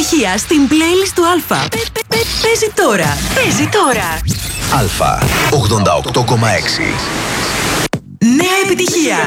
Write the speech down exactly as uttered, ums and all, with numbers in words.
επιτυχία στην playlist του Αλφα. Παίζει τώρα. Παίζει τώρα. Αλφα ογδόντα οκτώ κόμμα έξι. Νέα επιτυχία.